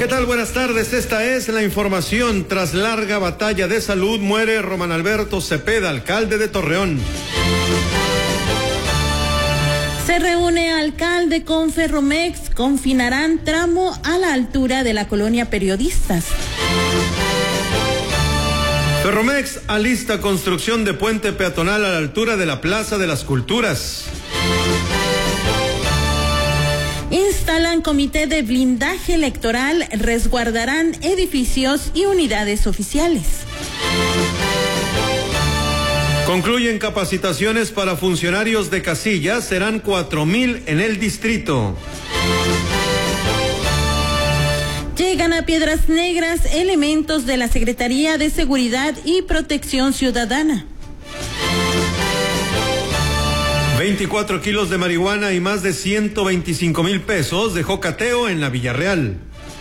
¿Qué tal? Buenas tardes. Esta es la información. Tras larga batalla de salud, muere Román Alberto Cepeda, alcalde de Torreón. Se reúne alcalde con Ferromex, confinarán tramo a la altura de la colonia Periodistas. Ferromex alista construcción de puente peatonal a la altura de la Plaza de las Culturas. Instalan comité de blindaje electoral, resguardarán edificios y unidades oficiales. Concluyen capacitaciones para funcionarios de casillas, serán 4,000 en el distrito. Llegan a Piedras Negras elementos de la Secretaría de Seguridad y Protección Ciudadana. 24 kilos de marihuana y más de 125,000 pesos dejó cateo en la Villarreal.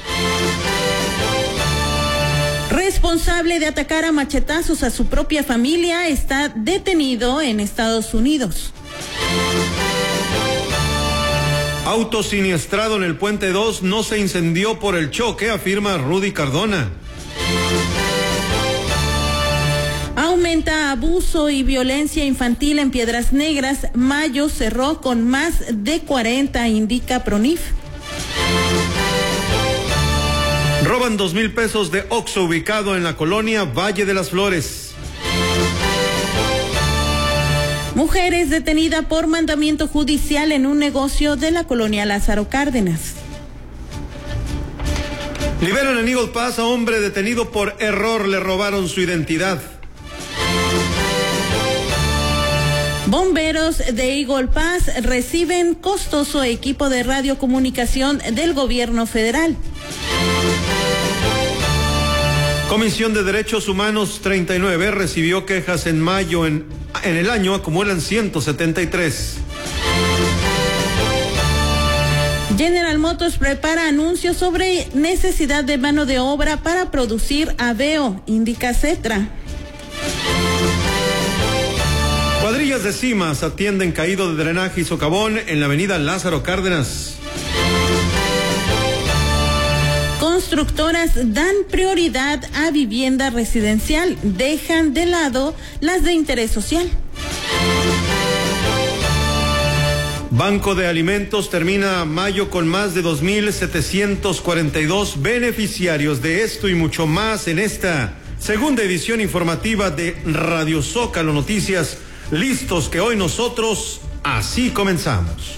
Responsable de atacar a machetazos a su propia familia está detenido en Estados Unidos. Auto siniestrado en el Puente 2 no se incendió por el choque, afirma Rudy Cardona. Aumenta abuso y violencia infantil en Piedras Negras. Mayo cerró con más de 40, indica PRONIF. Roban 2,000 pesos de Oxxo ubicado en la colonia Valle de las Flores. Mujer es detenida por mandamiento judicial en un negocio de la colonia Lázaro Cárdenas. Liberan en Eagle Pass a hombre detenido por error, le robaron su identidad. Bomberos de Eagle Pass reciben costoso equipo de radiocomunicación del gobierno federal. Comisión de Derechos Humanos 39 recibió quejas en mayo. En el año acumulan 173. General Motors prepara anuncios sobre necesidad de mano de obra para producir Aveo, indica Cetra. Cuadrillas de Cimas atienden caído de drenaje y socavón en la avenida Lázaro Cárdenas. Constructoras dan prioridad a vivienda residencial, dejan de lado las de interés social. Banco de Alimentos termina mayo con más de 2,742 beneficiarios. De esto y mucho más en esta segunda edición informativa de Radio Zócalo Noticias. Listos que hoy nosotros así comenzamos.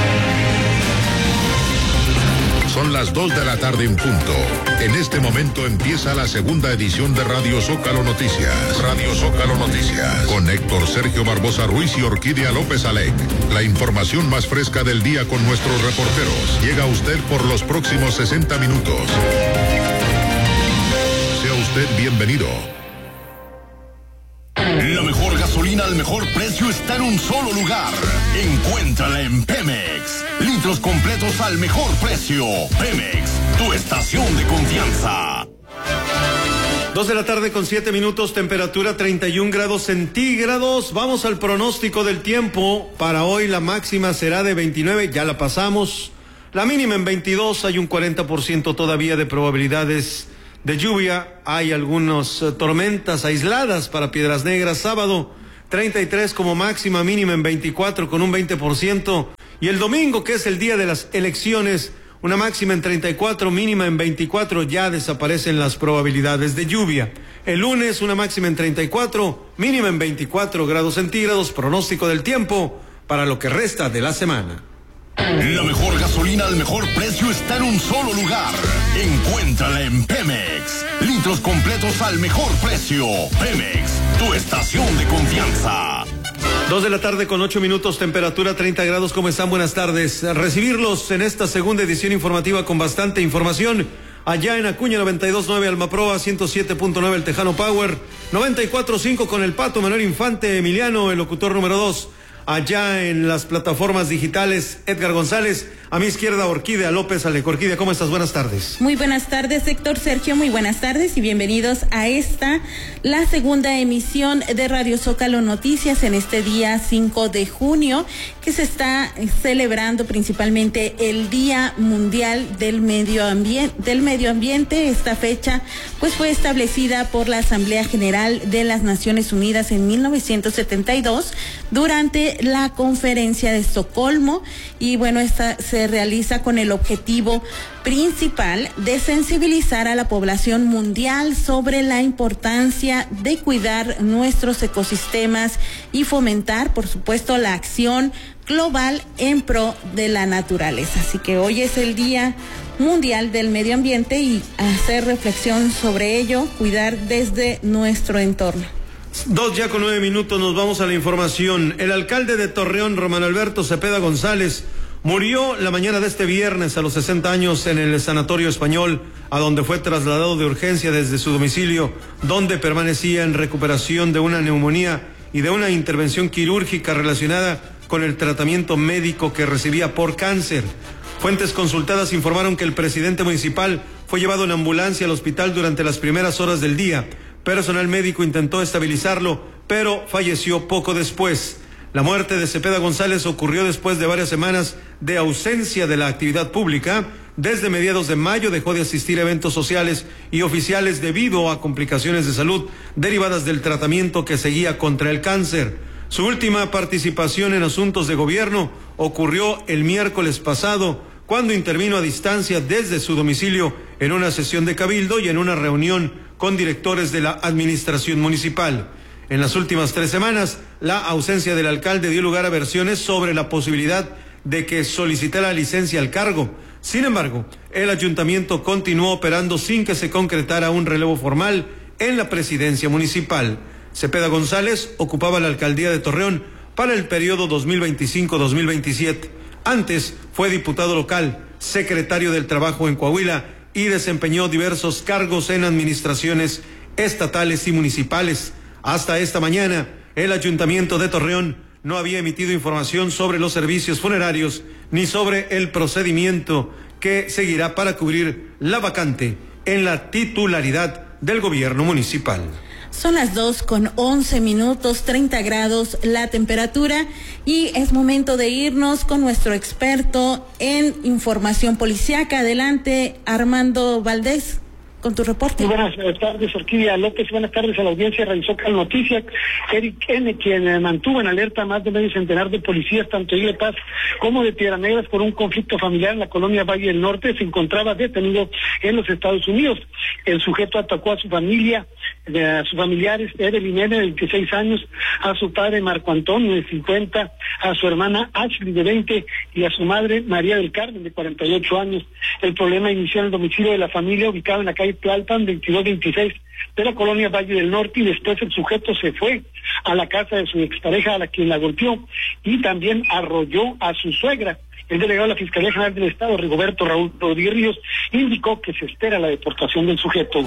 Son las 2 de la tarde en punto. En este momento empieza la segunda edición de Radio Zócalo Noticias. Radio Zócalo Noticias. Con Héctor Sergio Barbosa Ruiz y Orquídea López Alec. La información más fresca del día con nuestros reporteros. Llega a usted por los próximos 60 minutos. Sea usted bienvenido. La mejor gasolina al mejor precio está en un solo lugar. Encuéntrala en Pemex. Litros completos al mejor precio. Pemex, tu estación de confianza. 2 de la tarde con 7 minutos, temperatura 31 grados centígrados. Vamos al pronóstico del tiempo. Para hoy la máxima será de 29, ya la pasamos. La mínima en 22, hay un 40% todavía de probabilidades de lluvia. Hay algunas tormentas aisladas para Piedras Negras. Sábado 33 como máxima, mínima en 24 con un 20%. Y el domingo, que es el día de las elecciones, una máxima en 34, mínima en 24, ya desaparecen las probabilidades de lluvia. El lunes una máxima en 34, mínima en 24 grados centígrados. Pronóstico del tiempo para lo que resta de la semana. La mejor gasolina al mejor precio está en un solo lugar. Encuéntrala en Pemex. Litros completos al mejor precio. Pemex, tu estación de confianza. 2 de la tarde con 8 minutos, temperatura 30 grados. ¿Cómo están? Buenas tardes. Recibirlos en esta segunda edición informativa con bastante información. Allá en Acuña 92.9 Almaproa, 107.9 El Tejano Power, 94.5 con el Pato Manuel Infante Emiliano, el locutor número 2. Allá en las plataformas digitales, Edgar González. A mi izquierda, Orquídea López Aleco. Orquídea, ¿cómo estás? Buenas tardes. Muy buenas tardes, Héctor Sergio. Muy buenas tardes y bienvenidos a la segunda emisión de Radio Zócalo Noticias en este día 5 de junio, que se está celebrando principalmente el Día Mundial del Medio Ambiente. Esta fecha pues fue establecida por la Asamblea General de las Naciones Unidas en 1972 durante la Conferencia de Estocolmo, y bueno, esta se realiza con el objetivo principal de sensibilizar a la población mundial sobre la importancia de cuidar nuestros ecosistemas y fomentar, por supuesto, la acción global en pro de la naturaleza. Así que hoy es el Día Mundial del Medio Ambiente y hacer reflexión sobre ello, cuidar desde nuestro entorno. 2:09, nos vamos a la información. El alcalde de Torreón, Román Alberto Cepeda González, murió la mañana de este viernes a los 60 años en el Sanatorio Español, a donde fue trasladado de urgencia desde su domicilio, donde permanecía en recuperación de una neumonía y de una intervención quirúrgica relacionada con el tratamiento médico que recibía por cáncer. Fuentes consultadas informaron que el presidente municipal fue llevado en ambulancia al hospital durante las primeras horas del día. Personal médico intentó estabilizarlo, pero falleció poco después. La muerte de Cepeda González ocurrió después de varias semanas de ausencia de la actividad pública. Desde mediados de mayo dejó de asistir a eventos sociales y oficiales debido a complicaciones de salud derivadas del tratamiento que seguía contra el cáncer. Su última participación en asuntos de gobierno ocurrió el miércoles pasado, cuando intervino a distancia desde su domicilio en una sesión de cabildo y en una reunión con directores de la administración municipal. En las últimas 3 semanas, la ausencia del alcalde dio lugar a versiones sobre la posibilidad de que solicitara licencia al cargo. Sin embargo, el ayuntamiento continuó operando sin que se concretara un relevo formal en la presidencia municipal. Cepeda González ocupaba la alcaldía de Torreón para el periodo 2025-2027. Antes fue diputado local, secretario del Trabajo en Coahuila y desempeñó diversos cargos en administraciones estatales y municipales. Hasta esta mañana, el Ayuntamiento de Torreón no había emitido información sobre los servicios funerarios ni sobre el procedimiento que seguirá para cubrir la vacante en la titularidad del gobierno municipal. Son las 2:11, 30 grados la temperatura, y es momento de irnos con nuestro experto en información policíaca. Adelante, Armando Valdés, con tu reporte. Muy buenas tardes, Orquídea López. Buenas tardes a la audiencia de Radio Zócalo Noticias. Eric N., quien mantuvo en alerta a más de medio centenar de policías, tanto de Paz como de Piedras Negras, por un conflicto familiar en la colonia Valle del Norte, se encontraba detenido en los Estados Unidos. El sujeto atacó a su familia, a sus familiares, Evelyn N., de 26 años, a su padre Marco Antonio, de 50, a su hermana Ashley, de 20, y a su madre María del Carmen, de 48 años. El problema inició en el domicilio de la familia, ubicado en la calle Tlalpan 2226 de la colonia Valle del Norte, y después el sujeto se fue a la casa de su expareja, a la quien la golpeó, y también arrolló a su suegra. El delegado de la Fiscalía General del Estado, Rigoberto Raúl Rodríguez Ríos, indicó que se espera la deportación del sujeto.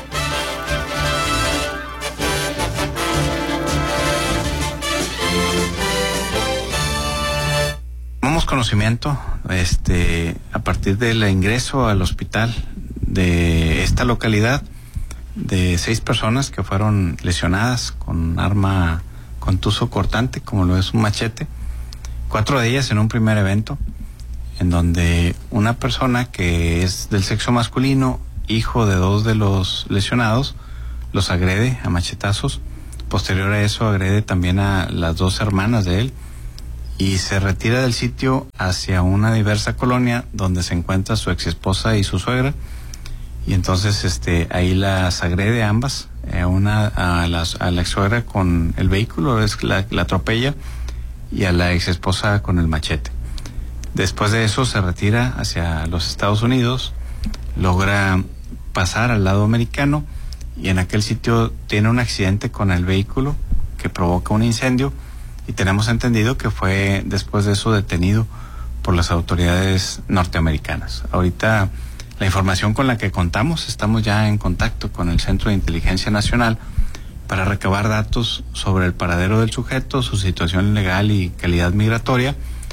Tomamos conocimiento a partir del ingreso al hospital de esta localidad de 6 personas que fueron lesionadas con arma contuso cortante, como lo es un machete. 4 de ellas en un primer evento, en donde una persona que es del sexo masculino, hijo de 2 de los lesionados, los agrede a machetazos. Posterior a eso agrede también a las 2 hermanas de él, y se retira del sitio hacia una diversa colonia donde se encuentra su exesposa y su suegra, y entonces ahí las agrede a ambas, a la ex suegra con el vehículo, la atropella, y a la exesposa con el machete. Después de eso se retira hacia los Estados Unidos, logra pasar al lado americano, y en aquel sitio tiene un accidente con el vehículo que provoca un incendio, y tenemos entendido que fue después de eso detenido por las autoridades norteamericanas. Ahorita la información con la que contamos, estamos ya en contacto con el Centro de Inteligencia Nacional para recabar datos sobre el paradero del sujeto, su situación legal y calidad migratoria,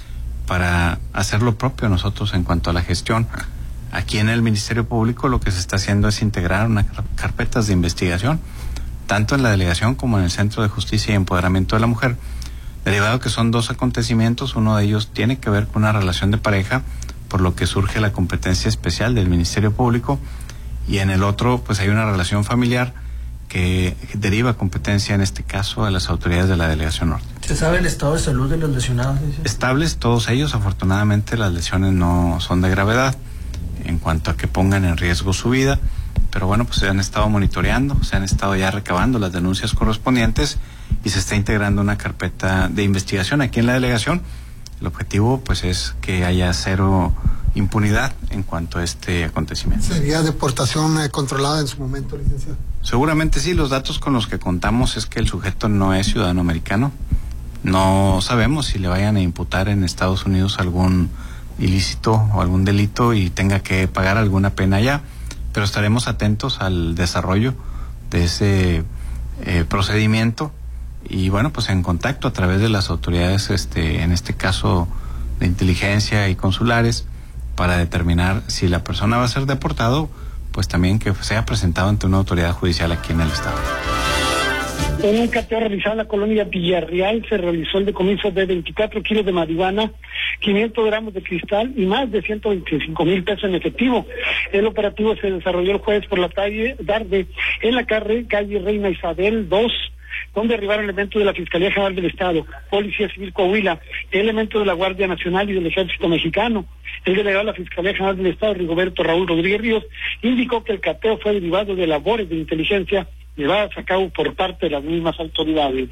para hacer lo propio nosotros en cuanto a la gestión. Aquí en el Ministerio Público lo que se está haciendo es integrar unas carpetas de investigación, tanto en la delegación como en el Centro de Justicia y Empoderamiento de la Mujer, derivado que son 2 acontecimientos. Uno de ellos tiene que ver con una relación de pareja, por lo que surge la competencia especial del Ministerio Público, y en el otro pues hay una relación familiar que deriva competencia en este caso a las autoridades de la Delegación Norte. ¿Se sabe el estado de salud de los lesionados? Estables todos ellos, afortunadamente las lesiones no son de gravedad en cuanto a que pongan en riesgo su vida, pero bueno, pues se han estado monitoreando, se han estado ya recabando las denuncias correspondientes y se está integrando una carpeta de investigación aquí en la delegación. El objetivo pues es que haya 0 impunidad en cuanto a este acontecimiento. ¿Sería deportación controlada en su momento, licenciado? Seguramente sí. Los datos con los que contamos es que el sujeto no es ciudadano americano. No sabemos si le vayan a imputar en Estados Unidos algún ilícito o algún delito y tenga que pagar alguna pena allá, pero estaremos atentos al desarrollo de ese procedimiento y bueno, pues en contacto a través de las autoridades, en este caso de inteligencia y consulares, para determinar si la persona va a ser deportado, pues también que sea presentado ante una autoridad judicial aquí en el estado. En un cateo realizado en la colonia Villarreal se realizó el decomiso de 24 kilos de marihuana, 500 gramos de cristal y más de 125,000 pesos en efectivo. El operativo se desarrolló el jueves por la tarde en la calle Reina Isabel 2, donde arribaron elementos de la Fiscalía General del Estado, Policía Civil Coahuila, elementos de la Guardia Nacional y del Ejército Mexicano. El delegado de la Fiscalía General del Estado, Rigoberto Raúl Rodríguez Ríos, indicó que el cateo fue derivado de labores de inteligencia llevadas a cabo por parte de las mismas autoridades.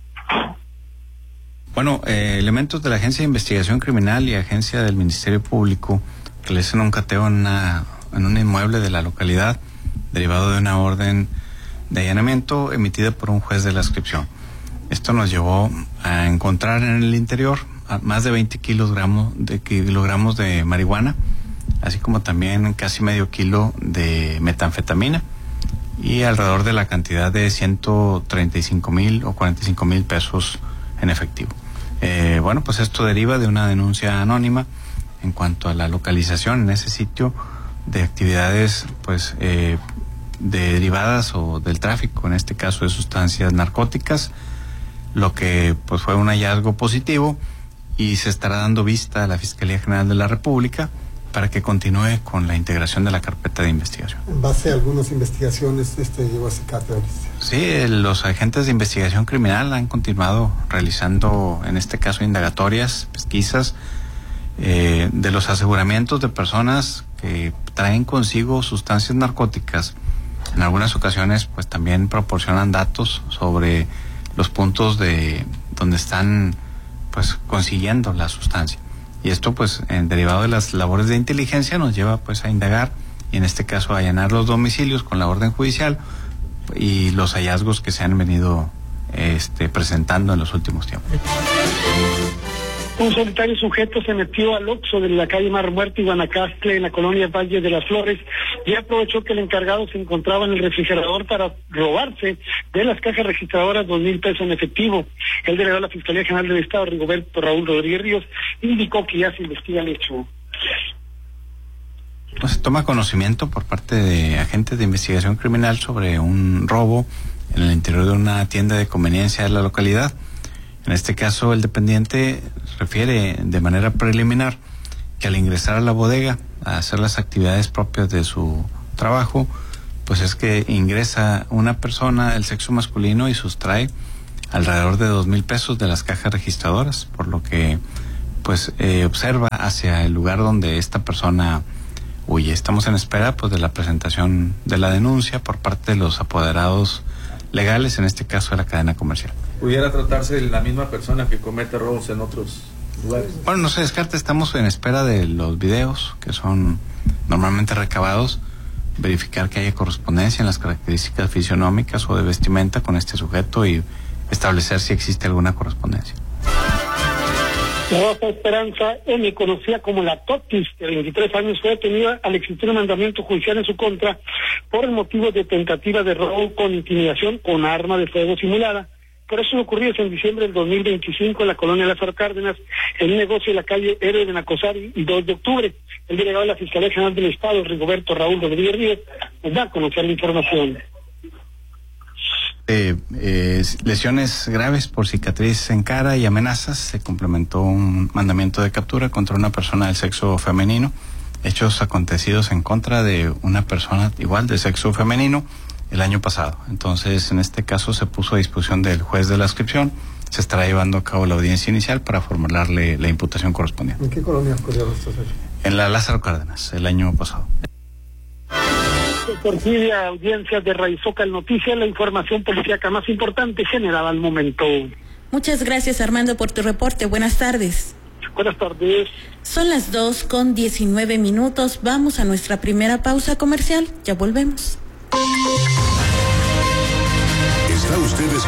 Bueno, elementos de la Agencia de Investigación Criminal y Agencia del Ministerio Público realizan un cateo en un inmueble de la localidad, derivado de una orden de allanamiento emitida por un juez de la adscripción. Esto nos llevó a encontrar en el interior más de 20 kilogramos de marihuana, así como también casi medio kilo de metanfetamina y alrededor de la cantidad de 135,000 o 45,000 pesos en efectivo. Bueno, pues esto deriva de una denuncia anónima en cuanto a la localización en ese sitio de actividades pues derivadas o del tráfico, en este caso de sustancias narcóticas, lo que pues fue un hallazgo positivo y se estará dando vista a la Fiscalía General de la República para que continúe con la integración de la carpeta de investigación. En base a algunas investigaciones, llevó a ese cateo. Sí, los agentes de investigación criminal han continuado realizando, en este caso, indagatorias, pesquisas, de los aseguramientos de personas que traen consigo sustancias narcóticas. En algunas ocasiones, pues también proporcionan datos sobre los puntos de donde están, pues, consiguiendo la sustancia. Y esto, pues, derivado de las labores de inteligencia, nos lleva, pues, a indagar y, en este caso, a allanar los domicilios con la orden judicial y los hallazgos que se han venido presentando en los últimos tiempos. Un solitario sujeto se metió al Oxxo de la calle Mar Muerta y Guanacaste, en la colonia Valle de las Flores, y aprovechó que el encargado se encontraba en el refrigerador para robarse de las cajas registradoras 2,000 pesos en efectivo. El delegado de la Fiscalía General del Estado, Rigoberto Raúl Rodríguez Ríos, indicó que ya se investiga el hecho. Pues se toma conocimiento por parte de agentes de investigación criminal sobre un robo en el interior de una tienda de conveniencia de la localidad. En este caso, el dependiente refiere de manera preliminar que al ingresar a la bodega a hacer las actividades propias de su trabajo, pues es que ingresa una persona del sexo masculino y sustrae alrededor de 2,000 pesos de las cajas registradoras, por lo que pues observa hacia el lugar donde esta persona huye. Estamos en espera pues de la presentación de la denuncia por parte de los apoderados legales, en este caso de la cadena comercial. ¿Pudiera tratarse de la misma persona que comete robos en otros lugares? Bueno, no se descarta, estamos en espera de los videos que son normalmente recabados, verificar que haya correspondencia en las características fisionómicas o de vestimenta con este sujeto y establecer si existe alguna correspondencia. Rosa Esperanza M., conocida como la Totis, de 23 años, fue detenida al existir un mandamiento judicial en su contra por el motivo de tentativa de robo con intimidación con arma de fuego simulada. por esos ocurridos en diciembre del 2025 en la colonia Lázaro Cárdenas, en un negocio de la calle Héroe de Nacosari y 2 de octubre. El delegado de la Fiscalía General del Estado, Rigoberto Raúl Rodríguez Ríos, nos da a conocer la información. Lesiones graves por cicatriz en cara y amenazas. Se complementó un mandamiento de captura contra una persona del sexo femenino. Hechos acontecidos en contra de una persona igual de sexo femenino el año pasado. Entonces, en este caso se puso a disposición del juez de la inscripción. Se estará llevando a cabo la audiencia inicial para formularle la imputación correspondiente. ¿En qué colonia ocurrieron estos hechos? En la Lázaro Cárdenas, el año pasado. Por fin, audiencias de Radio Zócalo Noticias, la información policíaca más importante generada al momento. Muchas gracias, Armando, por tu reporte. Buenas tardes. Buenas tardes. Son las 2:19. Vamos a nuestra primera pausa comercial. Ya volvemos. Está usted